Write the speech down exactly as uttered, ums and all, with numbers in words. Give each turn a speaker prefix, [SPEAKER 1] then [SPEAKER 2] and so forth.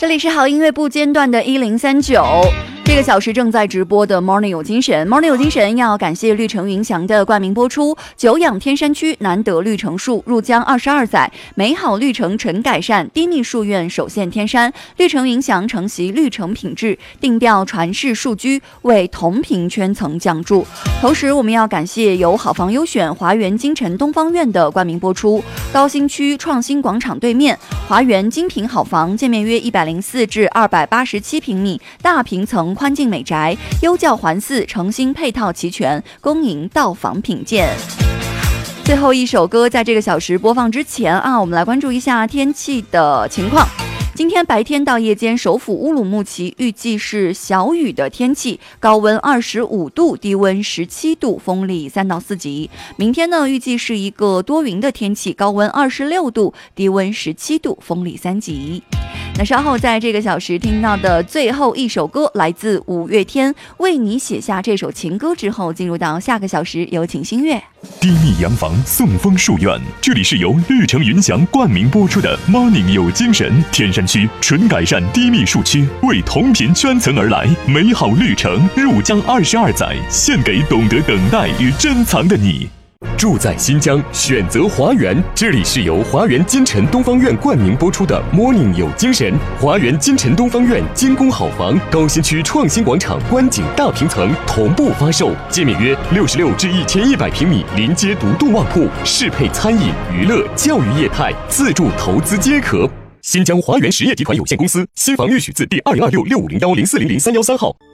[SPEAKER 1] 这里是好音乐不间断的一零三九，这个小时正在直播的 Morning 有精神 Morning 有精神要感谢绿城云翔的冠名播出。久仰天山区难得绿城树，入江二十二载，美好绿城纯改善，低密树院首现天山。绿城云翔承袭绿城品质，定调传世树居，为同频圈层降注。同时我们要感谢由好房优选华园金城东方院的冠名播出。高新区创新广场对面，华园精品好房，建面约一百零四至二百八十七平米，大平层宽进美宅，优教环伺，诚心配套齐全，恭迎到访品鉴。最后一首歌在这个小时播放之前啊，我们来关注一下天气的情况。今天白天到夜间，首府乌鲁木齐预计是小雨的天气，高温二十五度，低温十七度，风力三到四级。明天呢，预计是一个多云的天气，高温二十六度，低温十七度，风力三级。那稍后在这个小时听到的最后一首歌来自五月天，为你写下这首情歌之后，进入到下个小时，有请新月。
[SPEAKER 2] 低密洋房送风树院，这里是由绿城云翔冠名播出的 Morning 有精神。天山区纯改善低密树区，为同频圈层而来，美好绿城入江二十二载，献给懂得等待与珍藏的你。住在新疆，选择华园，这里是由华园金城东方院冠名播出的 Morning 有精神。华园金城东方院精工好房，高新区创新广场观景大平层同步发售，建面约六十六至一千一百平米，临街独栋卧铺，适配餐饮、娱乐、教育业态，自住投资皆可。新疆华园实业集团有限公司新房预许字第二零二六六五零幺零四零零三幺三号。